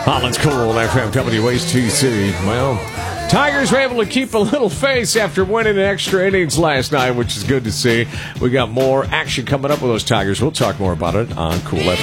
Holland's Cool, FM WHTC. Well, Tigers were able to keep a little face after winning in extra innings last night, which is good to see. We got more action coming up with those Tigers. We'll talk more about it on Cool FM.